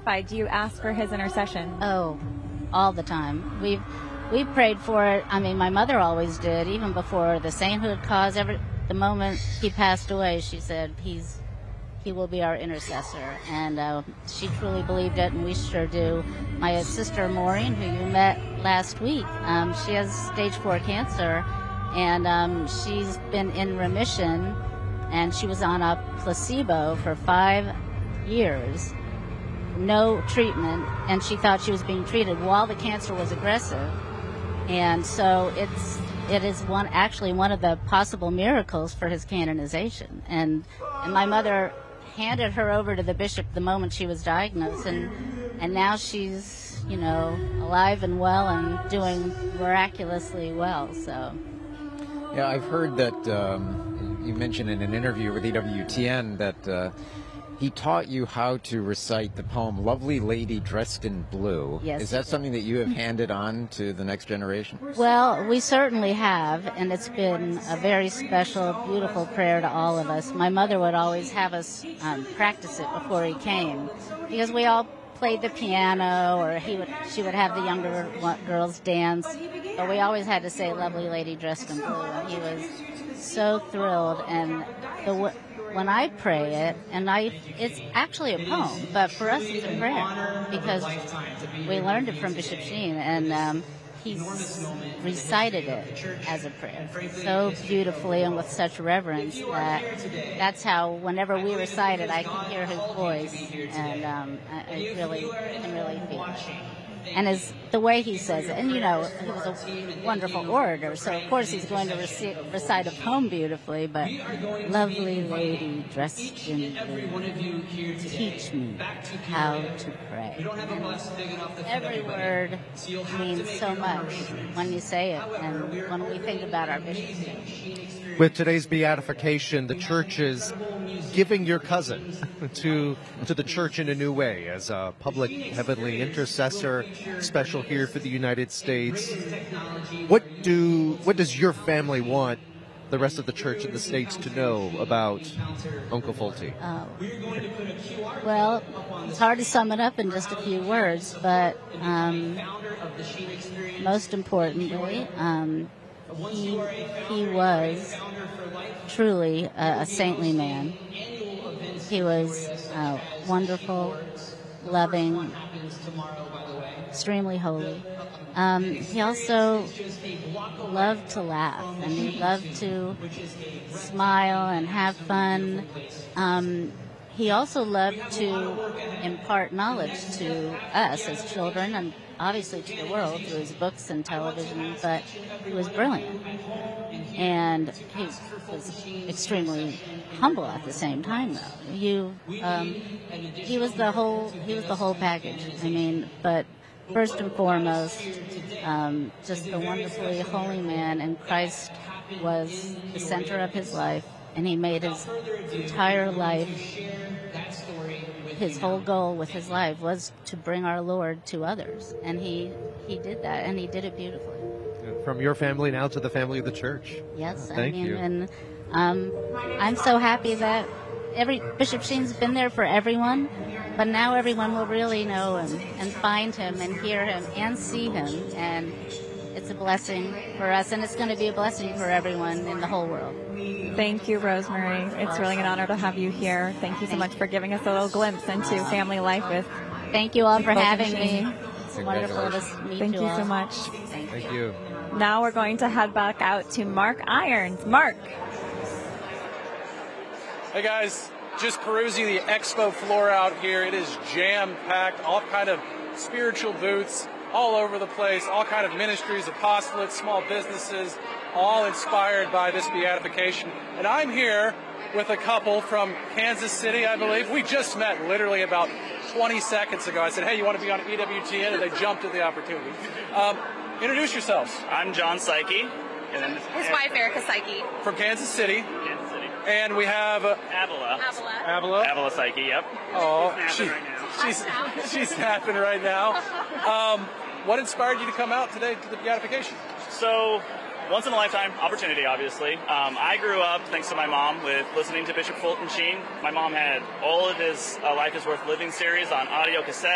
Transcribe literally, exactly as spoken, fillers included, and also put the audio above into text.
beatified, do you ask for his intercession? Oh, all the time. We've we've prayed for it. I mean, my mother always did, even before the sainthood cause. Every the moment he passed away, she said he's he will be our intercessor, and uh, she truly believed it, and we sure do. My sister Maureen, who you met last week, um, she has stage four cancer, and um, she's been in remission, and she was on a placebo for five years, no treatment, and she thought she was being treated while the cancer was aggressive. And so it's it is one actually one of the possible miracles for his canonization. And and my mother handed her over to the bishop the moment she was diagnosed, and and now she's, you know, alive and well and doing miraculously well. So yeah, I've heard that um, you mentioned in an interview with E W T N that uh, he taught you how to recite the poem "Lovely Lady Dressed in Blue." Yes. Is that something that you have handed on to the next generation? Well, we certainly have, and it's been a very special, beautiful prayer to all of us. My mother would always have us um, practice it before he came, because we all played the piano, or he would, she would have the younger girls dance, but we always had to say "Lovely Lady Dressed in Blue," and he was so thrilled. And the when I pray it, and I, it's actually a poem, but for us it's a prayer, because we learned it from Bishop Sheen, and um, he recited it as a prayer so beautifully and with such reverence that that's how, whenever we recite it, I can hear his voice, and um, I, I really can really feel it. And his, the way he says it, and you know, he was a wonderful orator, so of course he's going to reci- recite a poem beautifully, but "Lovely lady dressed in blue, teach me how to pray." Every word means so much when you say it, and when we think about our bishops. With today's beatification, the church is giving your cousin to to the church in a new way as a public heavenly intercessor, special here for the United States. What do what does your family want the rest of the church in the States to know about Uncle Fulty? Oh. Well, it's hard to sum it up in just a few words, but um, most importantly, um, he, he was truly a, a saintly man. He was uh, wonderful, loving, extremely holy. Um, he also loved to laugh, and he loved to smile and have fun. Um, he also loved to impart knowledge to us as children, and obviously to the world through his books and television, but he was brilliant. And he was extremely humble at the same time, though. You, um, he was the whole, he was the whole package. I mean, but first and foremost, um, just a wonderfully holy man, and Christ was the center of his life, and he made his entire life, his whole goal with his life was to bring our Lord to others, and he, he did that, and he did it beautifully. From your family now to the family of the church. Yes, Thank I mean, you. and um, I'm so happy that every Bishop Sheen's been there for everyone, but now everyone will really know him and find him and hear him and see him, and it's a blessing for us, and it's going to be a blessing for everyone in the whole world. Thank you, Rosemary. It's really an honor to have you here. Thank you so much for giving us a little glimpse into family life with. Thank you all for having Sheen. me. It's wonderful to meet Thank you you all. so much. Thank you. Thank you. Now we're going to head back out to Mark Irons. Mark. Hey guys, just perusing the expo floor out here. It is jam-packed, all kind of spiritual booths all over the place, all kind of ministries, apostolates, small businesses, all inspired by this beatification. And I'm here with a couple from Kansas City, I believe. We just met literally about twenty seconds ago. I said, hey, you want to be on E W T N? And they jumped at the opportunity. Um, introduce yourselves. I'm John Psyche. And then His wife, Erica Psyche. From Kansas City. Kansas City. And we have... Uh, Avila. Avila. Avila. Avila Psyche, yep. Oh, She's she, snapping right now. she's, she's snapping right now. Um, what inspired you to come out today to the beatification? So, once in a lifetime opportunity, obviously. Um, I grew up, thanks to my mom, with listening to Bishop Fulton Sheen. My mom had all of his uh, Life is Worth Living series on audio cassette.